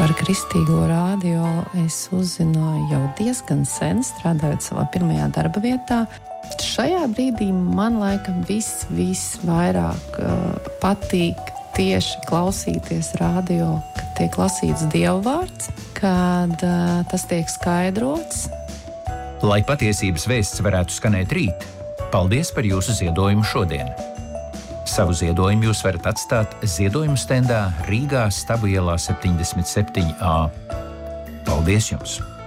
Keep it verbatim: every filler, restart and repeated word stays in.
Par Kristīgo radio es uzzināju jau diezgan sen, strādājot savā pirmajā darba vietā. Šajā brīdī man laikam viss, viss vairāk uh, patīk tieši klausīties radio, kad tiek lasīts Dieva vārds, kad uh, tas tiek skaidrots. Lai patiesības vēsts varētu skanēt rīt, paldies par jūsu ziedojumu šodien. Savu ziedojumu jūs varat atstāt ziedojumu stendā Rīgā Stabu ielā septiņdesmit septiņi A. Paldies jums!